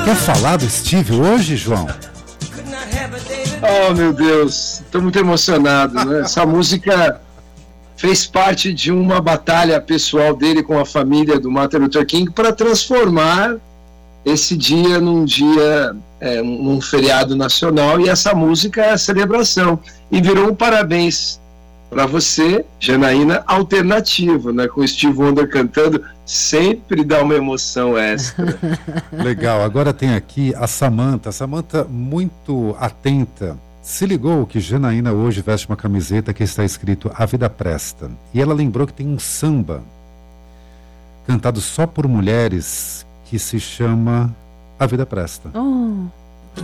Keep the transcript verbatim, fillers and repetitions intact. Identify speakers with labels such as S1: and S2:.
S1: Quer falar do Steve hoje, João?
S2: Oh, meu Deus, estou muito emocionado, né? Essa música fez parte de uma batalha pessoal dele com a família do Martin Luther King para transformar esse dia num dia, é, num feriado nacional, e essa música é a celebração. E virou um parabéns para você, Janaína, alternativo, né? Com o Steve Wonder cantando, sempre dá uma emoção extra.
S1: Legal, agora tem aqui a Samantha, Samantha muito atenta. Se ligou que Janaína hoje veste uma camiseta que está escrito A Vida Presta. E ela lembrou que tem um samba cantado só por mulheres que se chama A Vida Presta.
S3: Oh.